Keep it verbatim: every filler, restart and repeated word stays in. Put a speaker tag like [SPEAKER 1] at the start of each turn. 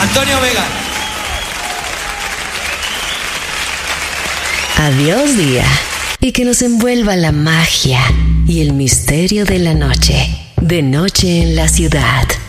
[SPEAKER 1] Antonio Vega.
[SPEAKER 2] Adiós día, y que nos envuelva la magia y el misterio de la noche, de noche en la ciudad.